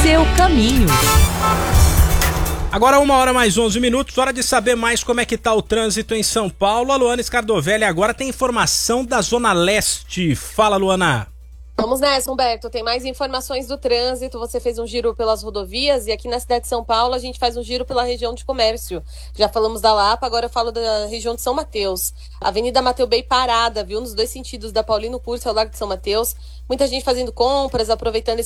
seu caminho. Agora 1h mais 11, hora de saber mais como é que tá o trânsito em São Paulo. A Luana Scardovelli agora tem informação da Zona Leste. Fala, Luana. Vamos nessa, Humberto. Tem mais informações do trânsito. Você fez um giro pelas rodovias e aqui na cidade de São Paulo a gente faz um giro pela região de comércio. Já falamos da Lapa, agora eu falo da região de São Mateus. Avenida Mateu Bey parada, viu? Nos dois sentidos, da Paulino Curso ao Largo de São Mateus. Muita gente fazendo compras, aproveitando esse